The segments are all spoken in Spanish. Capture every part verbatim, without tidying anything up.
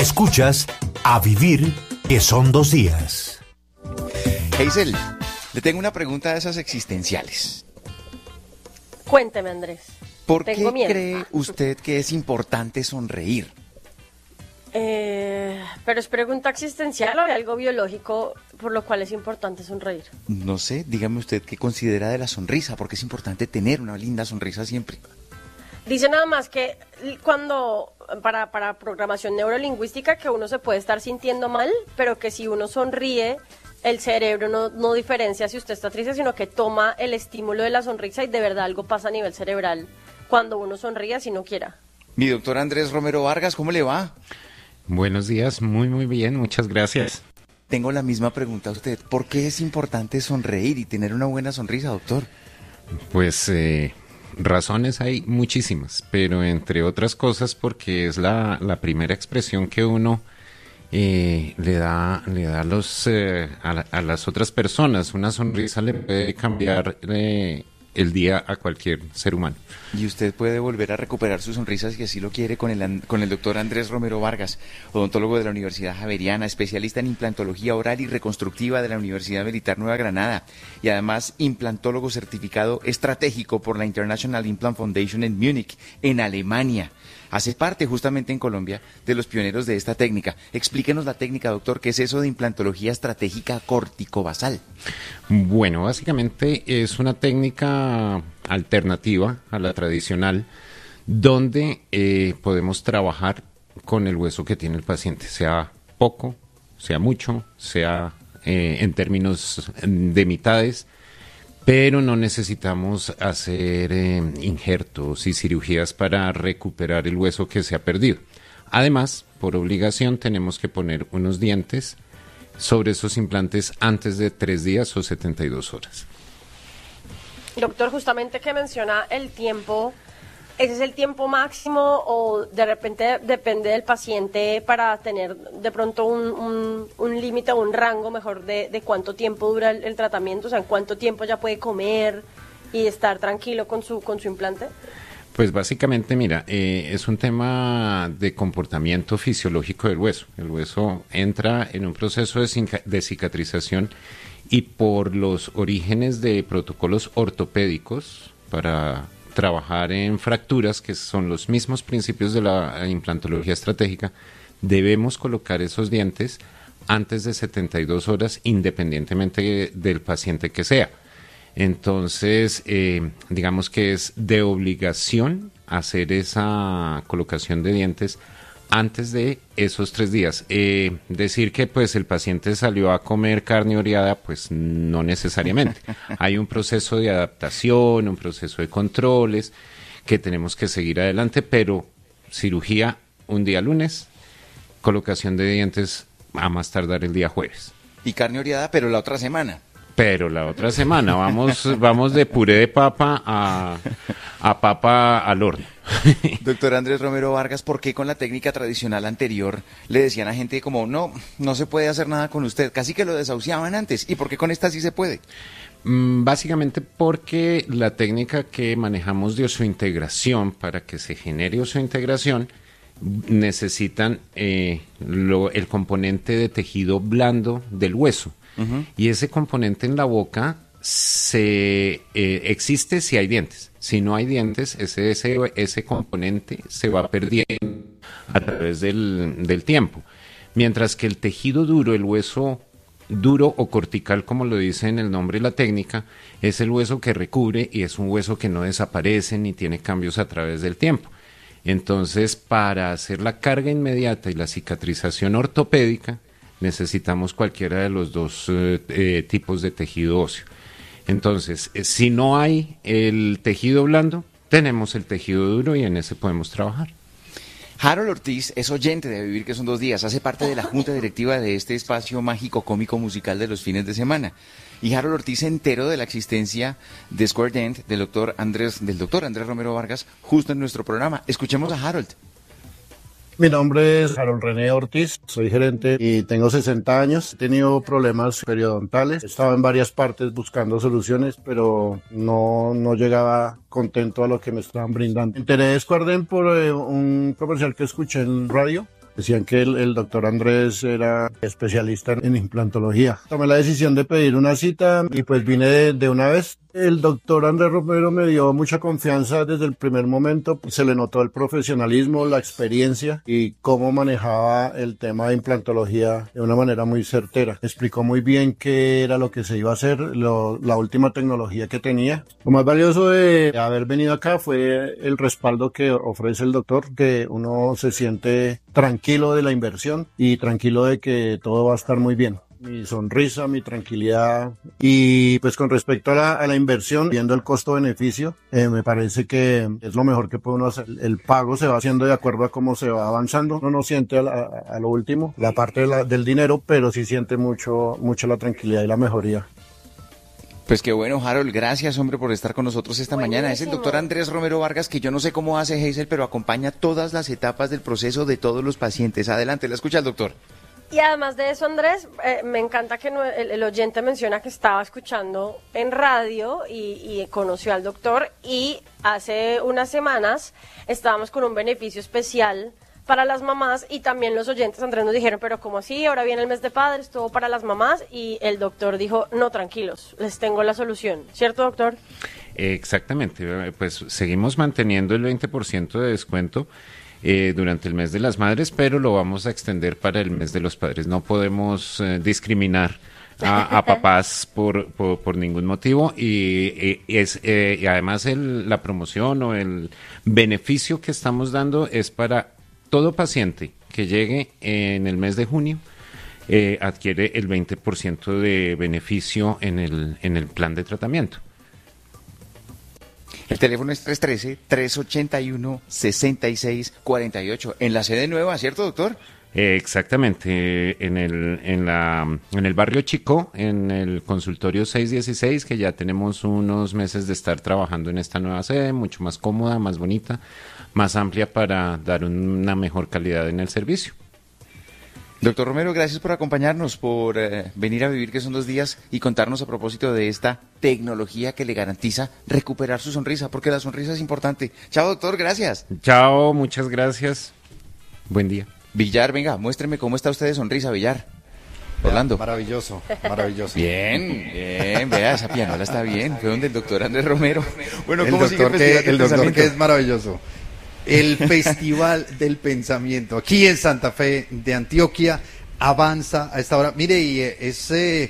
Escuchas A Vivir, que son dos días. Hazel, le tengo una pregunta de esas existenciales. Cuénteme, Andrés. ¿Por Tengo qué miedo. cree usted que es importante sonreír? Eh, pero es pregunta existencial o hay algo biológico por lo cual es importante sonreír. No sé, dígame usted qué considera de la sonrisa, porque es importante tener una linda sonrisa siempre. Dice nada más que cuando, para, para programación neurolingüística, que uno se puede estar sintiendo mal, pero que si uno sonríe, el cerebro no, no diferencia si usted está triste, sino que toma el estímulo de la sonrisa y de verdad algo pasa a nivel cerebral cuando uno sonríe, si no quiera. Mi doctor Andrés Romero Vargas, ¿cómo le va? Buenos días, muy muy bien, muchas gracias. Tengo la misma pregunta a usted. ¿Por qué es importante sonreír y tener una buena sonrisa, doctor? Pues eh, razones hay muchísimas, pero entre otras cosas porque es la, la primera expresión que uno eh, le da, le da a, los, eh, a, la- a las otras personas. Una sonrisa le puede cambiar eh, el día a cualquier ser humano. Y usted puede volver a recuperar su sonrisa si así lo quiere con el, an- con el doctor Andrés Romero Vargas, odontólogo de la Universidad Javeriana, especialista en implantología oral y reconstructiva de la Universidad Militar Nueva Granada y además implantólogo certificado estratégico por la International Implant Foundation en Múnich, en Alemania. Hace parte justamente en Colombia de los pioneros de esta técnica. Explíquenos la técnica, doctor. ¿Qué es eso de implantología estratégica corticobasal? Bueno, básicamente es una técnica alternativa a la tradicional donde eh, podemos trabajar con el hueso que tiene el paciente, sea poco, sea mucho, sea eh, en términos de mitades, pero no necesitamos hacer eh, injertos y cirugías para recuperar el hueso que se ha perdido. Además, por obligación tenemos que poner unos dientes sobre esos implantes antes de tres días o setenta y dos horas. Doctor, justamente que menciona el tiempo, ¿ese es el tiempo máximo o de repente depende del paciente para tener de pronto un, un, un límite o un rango mejor de, de cuánto tiempo dura el, el tratamiento? O sea, ¿en cuánto tiempo ya puede comer y estar tranquilo con su, con su implante? Pues básicamente, mira, eh, es un tema de comportamiento fisiológico del hueso. El hueso entra en un proceso de, cinca- de cicatrización y por los orígenes de protocolos ortopédicos para trabajar en fracturas, que son los mismos principios de la implantología estratégica, debemos colocar esos dientes antes de setenta y dos horas, independientemente del paciente que sea. Entonces, eh, digamos que es de obligación hacer esa colocación de dientes antes de esos tres días. Eh, decir que pues el paciente salió a comer carne oreada, pues no necesariamente. Hay un proceso de adaptación, un proceso de controles que tenemos que seguir adelante, pero cirugía un día lunes, colocación de dientes a más tardar el día jueves. Y carne oreada, pero la otra semana. Pero la otra semana vamos vamos de puré de papa a, a papa al horno. Doctor Andrés Romero Vargas, ¿por qué con la técnica tradicional anterior le decían a gente como, no, no se puede hacer nada con usted? Casi que lo desahuciaban antes. ¿Y por qué con esta sí se puede? Mm, Básicamente porque la técnica que manejamos de osseointegración, para que se genere osseointegración, necesitan eh, lo- el componente de tejido blando del hueso. Uh-huh. Y ese componente en la boca se eh, existe si hay dientes. Si no hay dientes, ese, ese, ese componente se va perdiendo a través del, del tiempo. Mientras que el tejido duro, el hueso duro o cortical, como lo dice en el nombre de la técnica, es el hueso que recubre y es un hueso que no desaparece ni tiene cambios a través del tiempo. Entonces, para hacer la carga inmediata y la cicatrización ortopédica, necesitamos cualquiera de los dos eh, eh, tipos de tejido óseo. Entonces, eh, si no hay el tejido blando, tenemos el tejido duro y en ese podemos trabajar. Harold Ortiz es oyente de Vivir que son dos días, hace parte de la junta directiva de este espacio mágico cómico musical de los fines de semana. Y Harold Ortiz se enteró de la existencia de Square Dent del doctor Andrés, del doctor Andrés Romero Vargas justo en nuestro programa. Escuchemos a Harold. Mi nombre es Harold René Ortiz, soy gerente y tengo sesenta años. He tenido problemas periodontales, estaba en varias partes buscando soluciones, pero no, no llegaba contento a lo que me estaban brindando. Me enteré de Square Dent por eh, un comercial que escuché en radio Decían que el, el doctor Andrés era especialista en, en implantología. Tomé la decisión de pedir una cita y pues vine de, de una vez. El doctor Andrés Romero me dio mucha confianza desde el primer momento. Se le notó el profesionalismo, la experiencia y cómo manejaba el tema de implantología de una manera muy certera. Explicó muy bien qué era lo que se iba a hacer, lo, la última tecnología que tenía. Lo más valioso de haber venido acá fue el respaldo que ofrece el doctor, que uno se siente tranquilo de la inversión y tranquilo de que todo va a estar muy bien. Mi sonrisa, mi tranquilidad. Y pues con respecto a la, a la inversión, viendo el costo-beneficio, eh, me parece que es lo mejor que puede uno hacer. El pago se va haciendo de acuerdo a cómo se va avanzando. Uno no siente a, la, a lo último la parte de la, del dinero, pero sí siente mucho, mucho la tranquilidad y la mejoría. Pues qué bueno, Harold, gracias, hombre, por estar con nosotros esta Buenísimo. mañana. Es el doctor Andrés Romero Vargas, que yo no sé cómo hace Hazel, pero acompaña todas las etapas del proceso de todos los pacientes. Adelante, la escucha el doctor. Y además de eso, Andrés, eh, me encanta que no, el, el oyente menciona que estaba escuchando en radio y, y conoció al doctor, y hace unas semanas estábamos con un beneficio especial para las mamás, y también los oyentes, Andrés, nos dijeron, pero ¿cómo así? Ahora viene el mes de padres, todo para las mamás, y el doctor dijo, no, tranquilos, les tengo la solución. ¿Cierto, doctor? Exactamente, pues seguimos manteniendo el veinte por ciento de descuento Eh, durante el mes de las madres, pero lo vamos a extender para el mes de los padres. No podemos eh, discriminar a, a papás por, por, por ningún motivo, y, y, es, eh, y además el, la promoción o el beneficio que estamos dando es para todo paciente que llegue en el mes de junio, eh, adquiere el veinte por ciento de beneficio en el, en el plan de tratamiento. El teléfono es tres uno tres, tres ocho uno, seis seis cuatro ocho. En la sede nueva, ¿cierto, doctor? Eh, exactamente, en el, en, la, en el barrio Chico, en el consultorio seiscientos dieciséis, que ya tenemos unos meses de estar trabajando en esta nueva sede, mucho más cómoda, más bonita, más amplia para dar una mejor calidad en el servicio. Doctor Romero, gracias por acompañarnos, por eh, venir a vivir que son dos días y contarnos a propósito de esta tecnología que le garantiza recuperar su sonrisa, porque la sonrisa es importante. Chao, doctor, gracias. Chao, muchas gracias. Buen día. Villar, venga, muéstreme cómo está usted de sonrisa, Villar. Orlando. Maravilloso, maravilloso. Bien, bien, vea, esa pianola está bien. Fue donde el doctor Andrés Romero. Bueno, el ¿cómo doctor sigue el que, el doctor que es maravilloso. El Festival del Pensamiento, aquí en Santa Fe de Antioquia, avanza a esta hora. Mire, y es eh,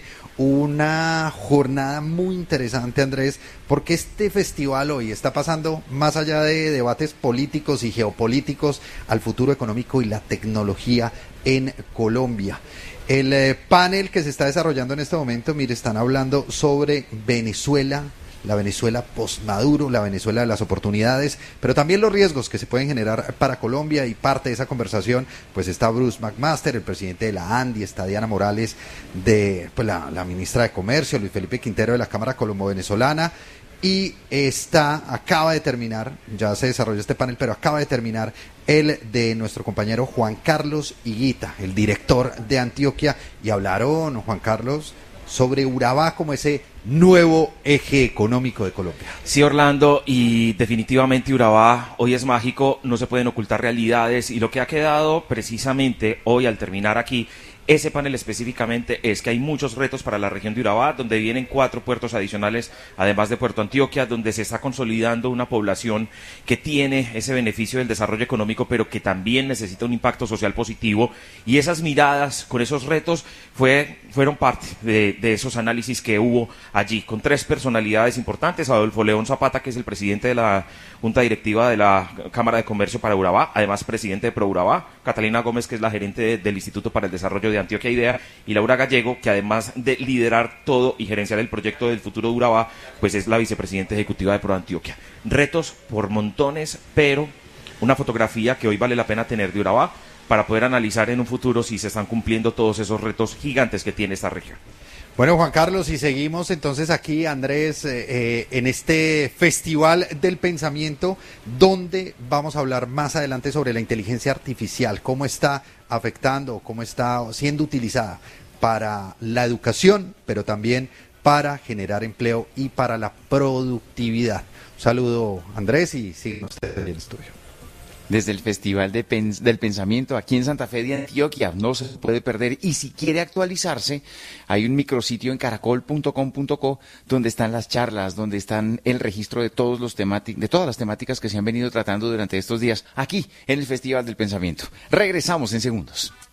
una jornada muy interesante, Andrés, porque este festival hoy está pasando más allá de debates políticos y geopolíticos al futuro económico y la tecnología en Colombia. El eh, panel que se está desarrollando en este momento, mire, están hablando sobre Venezuela, la Venezuela post-Maduro, la Venezuela de las oportunidades, pero también los riesgos que se pueden generar para Colombia, y parte de esa conversación pues está Bruce McMaster, el presidente de la ANDI, está Diana Morales, de pues la, la ministra de Comercio, Luis Felipe Quintero de la Cámara Colombo-Venezolana, y está, acaba de terminar, ya se desarrolló este panel, pero acaba de terminar el de nuestro compañero Juan Carlos Higuita, el director de Antioquia, y hablaron, Juan Carlos, sobre Urabá como ese nuevo eje económico de Colombia. Sí, Orlando, y definitivamente Urabá hoy es mágico, no se pueden ocultar realidades, y lo que ha quedado precisamente hoy al terminar aquí ese panel específicamente es que hay muchos retos para la región de Urabá, donde vienen cuatro puertos adicionales, además de Puerto Antioquia, donde se está consolidando una población que tiene ese beneficio del desarrollo económico, pero que también necesita un impacto social positivo, y esas miradas con esos retos fue, fueron parte de, de esos análisis que hubo allí, con tres personalidades importantes: Adolfo León Zapata, que es el presidente de la Junta Directiva de la Cámara de Comercio para Urabá, además presidente de Pro Urabá; Catalina Gómez, que es la gerente de, del Instituto para el Desarrollo de Antioquia IDEA; y Laura Gallego, que además de liderar todo y gerenciar el proyecto del futuro de Urabá, pues es la vicepresidenta ejecutiva de Pro Antioquia. Retos por montones, pero una fotografía que hoy vale la pena tener de Urabá para poder analizar en un futuro si se están cumpliendo todos esos retos gigantes que tiene esta región. Bueno, Juan Carlos, y seguimos entonces aquí, Andrés, eh, eh, en este Festival del Pensamiento, donde vamos a hablar más adelante sobre la inteligencia artificial, cómo está afectando, cómo está siendo utilizada para la educación, pero también para generar empleo y para la productividad. Un saludo, Andrés, y siguen ustedes en el estudio. Desde el Festival de Pens- del Pensamiento aquí en Santa Fe de Antioquia. No se puede perder. Y si quiere actualizarse, hay un micrositio en caracol punto com punto co donde están las charlas, donde están el registro de todos los temáticos, de todas las temáticas que se han venido tratando durante estos días aquí en el Festival del Pensamiento. Regresamos en segundos.